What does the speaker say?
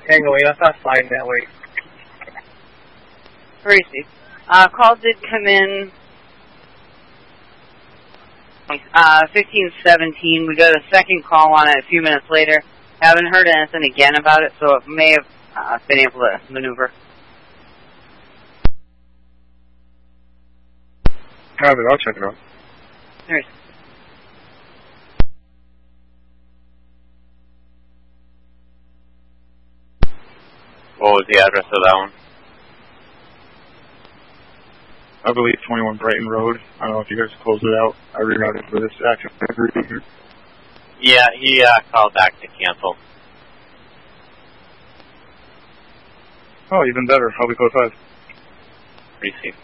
Tango 8, I thought sliding that way. Parisi. Call did come in 1517. We got a second call on it a few minutes later. Haven't heard anything again about it, so it may have been able to maneuver. Have it, I'll check it out. There's What was the address of that one? I believe 21 Brighton Road. I don't know if you guys closed it out. I rerouted for this action. Yeah, he called back to cancel. Oh, even better. I'll be code 5. Received.